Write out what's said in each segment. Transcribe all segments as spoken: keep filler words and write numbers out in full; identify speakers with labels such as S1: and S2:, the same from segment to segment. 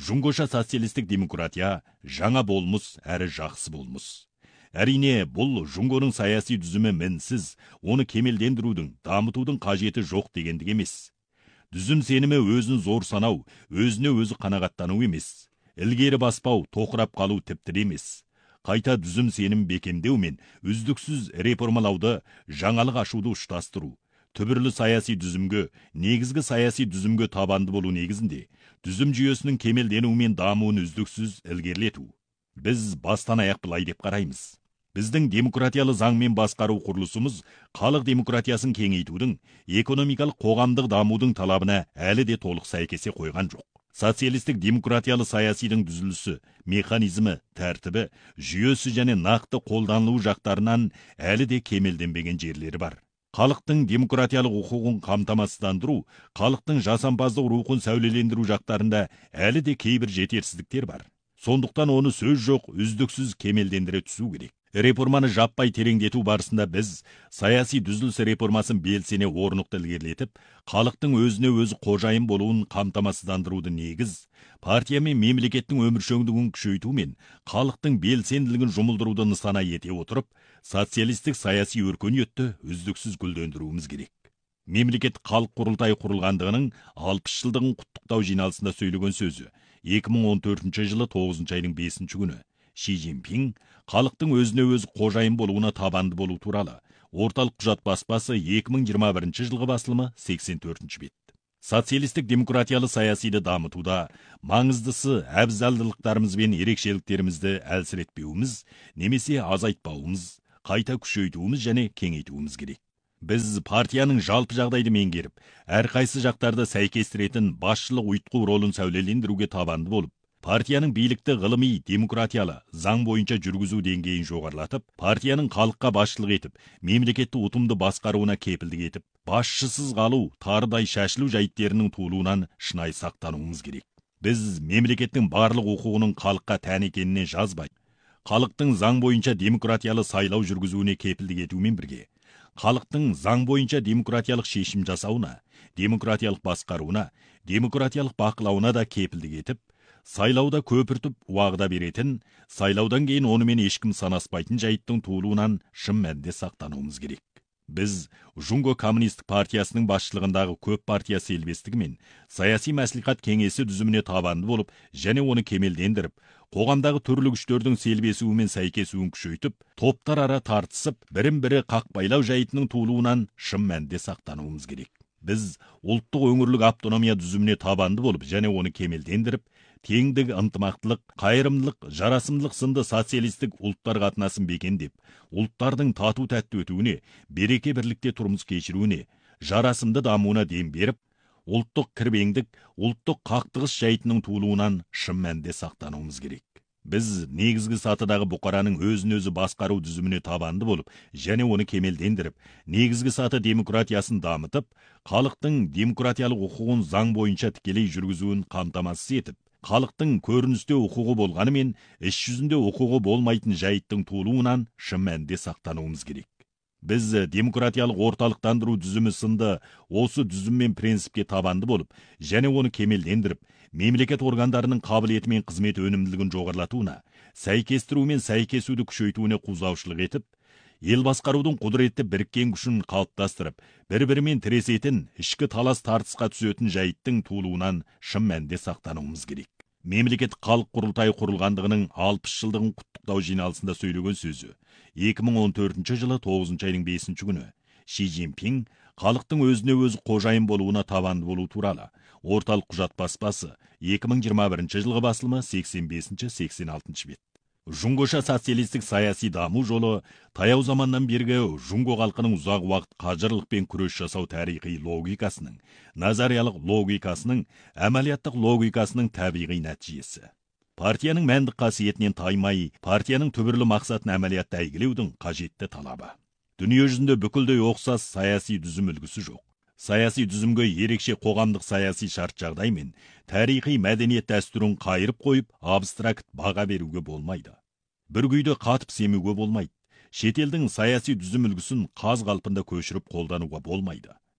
S1: Жуңгоша социалистік демократия жаңа болмыс әрі жақсы болмыс. Әрине, бұл Жуңгоның саяси дүзімі мінсіз, оны кемелдендірудің, дамытудың қажеті жоқ дегендік емес. Дүзім сенімі өзін зор санау, өзіне өзі қанағаттану емес. Ілгері баспау, тоқырап қалу тіпті емес. Қайта дүзім сенім бекемдеу мен үздіксіз реформалауды, жаңалық ашуды ұштастыру. Түбірлі саяси дүзімге, негізгі саяси дүзімге табанды болу негізінде, дүзім жүйесінің кемелденуі мен дамуын үздіксіз ілгерілету. Біз бастан аяқ былай деп қараймыз. Біздің демократиялы заңмен басқару құрылысымыз халық демократиясын кеңейтудің, экономикалық қоғамдық дамудың талабына әлі де толық сәйкесе қойған жоқ. Социалистік демократиялы саясидың дүзілісі, механизмі, тәртібі, жүйесі және нақты қолданылу жақтарынан әлі де кемелденбеген жерлері бар. Халықтың демократиялық құқығын қамтамасыздандыру, халықтың жасампаздық рухын сәулелендіру жақтарында әлі де кейбір жетерсіздіктер бар. Сондықтан оны сөз жоқ, үздіксіз кемелдендіре түсу керек. Реформаны жаппай тереңдету барысында біз саяси дүзіліс реформасын белсене орнықты ілгерілетіп, халықтың өзіне өзі қожайын болуын қамтамасыздандыруды негіз, партия мен мемлекеттің өміршеңдігін күшейту мен халықтың белсенділігін жұмылдыруды нысана ете отырып, социалистік саяси өркениетті үздіксіз гүлдендіруіміз керек. Мемлекет халық құрылтайы құрылғандығының алпыс жылдығын құттықтау жиналысында сөйлеген сөзі екі мың он төртінші жылы тоғызыншы айдың бесінші күні Ши Цзиньпин халықтың өзіне өз қожайын болуына табанды болу туралы орталық құжат баспасы екі мың жиырма бірінші жылғы басылымы сексен төртінші бет. Социалистік демократиялы саясиді дамытуда маңыздысы әбзалдылықтарымыз бен ерекшеліктерімізді әлсіретпеуіміз, немесе азайтпауымыз, қайта күшейтуіміз және кеңейтуіміз керек. Біз партияның жалпы жағдайды меңгеріп, әрқайсы жақтарды сәйкестіретін басшылық ұйытқы ролын сәулелендіруге табанды болып, партияның билікті ғылыми, демократиялы, заң бойынша жүргізу деңгейін жоғарылатып, партияның халыққа басшылық етіп, мемлекетті ұтымды басқаруына кепілдік етіп, басшысыз қалу, тарыдай шашылу жайттерінің туылуынан шынайы сақтануымыз керек. Біз мемлекеттің барлық құқығының халыққа тән екеніне жазбай, халықтың заң бойынша демократиялы сайлау жүргізуіне кепілдік етумен бірге, халықтың заң бойынша демократиялық шешім жасауына, демократиялық басқаруына, демократиялық бақылауына да кепілдік етіп, сайлауда көпіртіп уағда беретін, сайлаудан кейін онымен ешкім санаспайтын жайттың туылуынан шын мәнінде сақтануымыз керек. Біз Жуңго коммунистік партиясының басшылығындағы көп партия селбестігі мен саяси мәслихат кеңесі дүзіміне табанды болып, және оны кемелдендіріп, қоғамдағы түрлі күштердің селбесуі мен сәйкесуін күшейтіп, топтар ара тартысып, бірін-бірі қақпайлау жайтының туылуынан шын мәнінде сақтануымыз керек. Біз ұлттық өңірлік автономия дүзіміне табанды болып, және оны кемелдендіріп, теңдік, ынтымақтылық, қайырымдылық, жарасымдылық сынды социалистік ұлттар қатынасын бекемдеп, ұлттардың тату тәтті өтуіне, береке бірлікте тұрмыс кешіруіне, жарасымды дамуына дем беріп, ұлттық кірбеңдік, ұлттық қақтығыс жайтының туылуынан шын мәнінде сақтануымыз керек. Біз негізгі сатыдағы бұқараның өзін өзі басқару дүзіміне табанды болып, және оны кемелдендіріп, негізгі саты демократиясын дамытып, халықтың демократиялық құқығын заң бойынша тікелей жүргізуін қамтамасыз етіп, халықтың көріністе құқығы болғаны мен іс жүзінде құқығы болмайтын жайттың туылуынан шын мәнінде сақтануымыз керек. Біз демократиялық орталықтандыру дүзімі сынды осы дүзім мен принципке табанды болып, және оны кемелдендіріп, мемлекет органдарының қабілеті мен қызмет өнімділігін жоғарылатуына, сәйкестіру мен сәйкесуді күшейтуіне қозғаушылық етіп, ел басқарудың құдіретті біріккен күшін қалыптастырып, бір-бірімен тіресетін, ішкі талас тартысқа түсетін жайттың туылуынан шын мәнінде сақтануымыз керек. Мемлекет халық құрылтайы құрылғандығының алпыс жылдығын құттықтау жиналысында сөйлеген сөзі екі мың он төртінші жылы тоғызыншы айдың бесінші күні Ши Цзиньпин халықтың өзіне өзі қожайын болуына табанды болу туралы орталық құжат баспасы екі мың жиырма бірінші жылғы басылымы сексен бесінші сексен алтыншы бет. Жуңгоша социалистік саяси даму жолы таяу заманнан бергі Жуңго халқының ұзақ уақыт қажырлықпен күрес жасау тарихи логикасының, назариялық логикасының, әмәлияттық логикасының табиғи нәтижесі. Партияның мәндік қасиетінен таймай, партияның түбірлі мақсатын әмәлиятта әйгілеудің қажетті талабы. Дүние жүзінде бүкілдей оқсас саяси дүзім үлгісі жоқ. Саяси дүзімге ерекше қоғамдық саяси шарт жағдай мен тарихи мәдениет дәстүрін қайырып қойып, абстракт баға беруге болмайды. Бір күйді қатып семуге болмайды. Шетелдің саяси дүзім үлгісін қаз қалпында көшіріп қолдануға болмайды.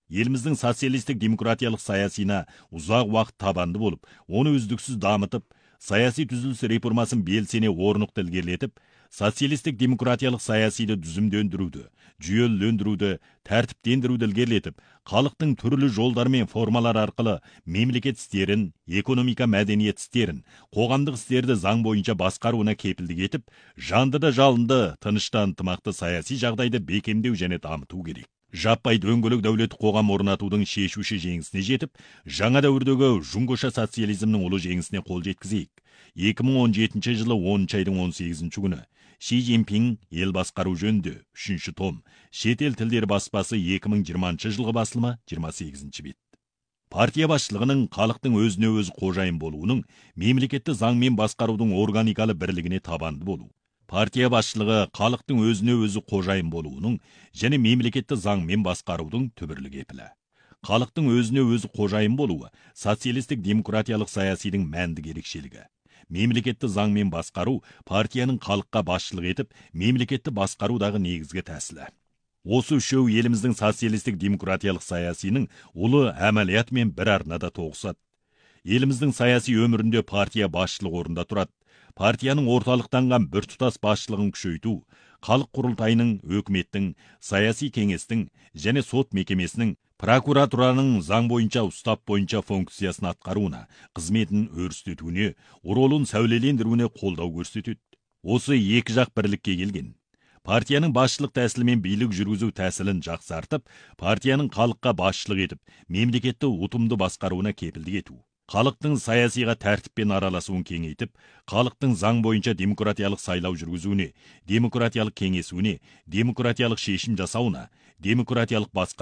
S1: Еліміздің социалистік демократиялық саясина ұзақ уақыт табанды болып, оны үздіксіз дамытып, саяси түзіліс реформасын белсене орнықты ілгерілетіп, социалистік демократиялық саясиді дүзімдендіруді, жүйелендіруді, тәртіптендіруді ілгерілетіп, халықтың түрлі жолдар мен формалар арқылы мемлекет істерін, экономика мәдениет істерін, қоғамдық істерді заң бойынша басқаруына кепілдік етіп, жанды да жалынды, тынышты ынтымақты саяси жағдайды бекемдеу және дамыту керек. Жаппай дөңгелек дәулет қоғам орнатудың шешуші жеңісіне жетіп, жаңа дәуірдегі жұңғыша социализмнің ұлы жеңісіне қол жеткізейік. екі мың он жетінші жылы оныншы айдың он сегізінші күні Ши Цзиньпин ел басқару жөнінде үшінші том, шетел тілдері баспасы екі мың жиырмасыншы жылғы басылымы жиырма сегізінші бет. Партия басшылығының халықтың өзіне өзі қожайын болуының, мемлекетті заңмен басқарудың органикалы бірлігіне табанды болу. Партия басшылығы халықтың өзіне өзі қожайын болуының және мемлекетті заңмен басқарудың түбірлік епілі. Халықтың өзіне өзі қожайын болуы социалистік демократиялық саясидің мәнді ерекшелігі. Мемлекетті заңмен басқару партияның халыққа басшылық етіп, мемлекетті басқарудағы негізгі тәсілі. Осы үшеу еліміздің социалистік демократиялық саясиның ұлы әмәлиятымен бір арнада тоғысады. Еліміздің саяси өмірінде партия басшылық орында тұрады. Партияның орталықтанған біртұтас басшылығын күшейту, халық құрылтайының, өкіметтің, саяси кеңестің және сот мекемесінің, прокуратураның заң бойынша ұстап бойынша функциясын атқаруына, қызметін өрістетуіне, ролын сәулелендіруіне қолдау көрсетеді. Осы екі жақ бірлікке келген. Партияның басшылық тәсілі мен билік жүргізу тәсілін жақсартып, партияның халыққа басшылық етіп, мемлекетті ұтымды басқаруына кепілдік ету. Халықтың саясиға тәртіппен араласуын кеңейтіп, халықтың заң бойынша демократиялық сайлау жүргізуіне, демократиялық кеңесуіне, демократиялық шешім жасауына, демократиялық басқару